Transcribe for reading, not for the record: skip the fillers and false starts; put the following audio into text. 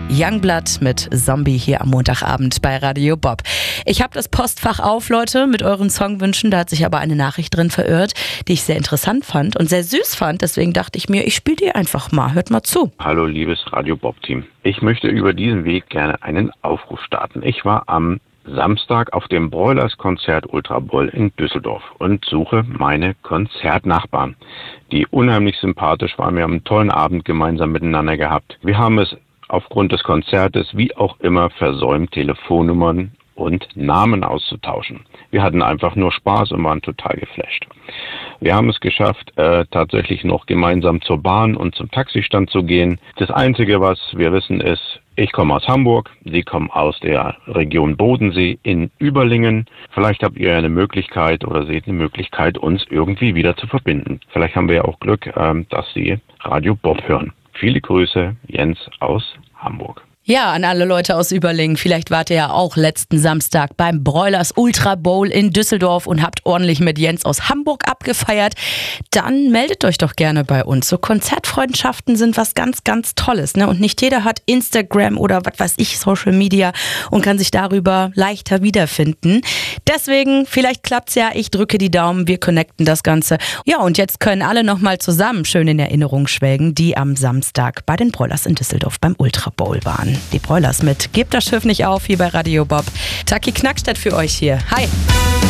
Youngblood mit Zombie hier am Montagabend bei Radio Bob. Ich habe das Postfach auf, Leute, mit euren Songwünschen. Da hat sich aber eine Nachricht drin verirrt, die ich sehr interessant fand und sehr süß fand. Deswegen dachte ich mir, ich spiele die einfach mal. Hört mal zu. Hallo, liebes Radio Bob-Team. Ich möchte über diesen Weg gerne einen Aufruf starten. Ich war am Samstag auf dem Broilers-Konzert Ultra Bowl in Düsseldorf und suche meine Konzertnachbarn, die unheimlich sympathisch waren. Wir haben einen tollen Abend gemeinsam miteinander gehabt. Wir haben es aufgrund des Konzertes wie auch immer versäumt, Telefonnummern und Namen auszutauschen. Wir hatten einfach nur Spaß und waren total geflasht. Wir haben es geschafft, tatsächlich noch gemeinsam zur Bahn und zum Taxistand zu gehen. Das Einzige, was wir wissen, ist, ich komme aus Hamburg, Sie kommen aus der Region Bodensee in Überlingen. Vielleicht habt ihr eine Möglichkeit oder seht eine Möglichkeit, uns irgendwie wieder zu verbinden. Vielleicht haben wir ja auch Glück, dass Sie Radio Bob hören. Viele Grüße, Jens aus Hamburg. Ja, an alle Leute aus Überlingen. Vielleicht wart ihr ja auch letzten Samstag beim Broilers Ultra Bowl in Düsseldorf und habt ordentlich mit Jens aus Hamburg abgefeiert. Dann meldet euch doch gerne bei uns. So Konzertfreundschaften sind was ganz, ganz Tolles, ne? Und nicht jeder hat Instagram oder was weiß ich, Social Media und kann sich darüber leichter wiederfinden. Deswegen, vielleicht klappt's ja. Ich drücke die Daumen, wir connecten das Ganze. Ja, und jetzt können alle nochmal zusammen schön in Erinnerung schwelgen, die am Samstag bei den Broilers in Düsseldorf beim Ultra Bowl waren. Die Broilers mit Gebt das Schiff nicht auf hier bei Radio Bob. Taki Knackstedt für euch hier. Hi!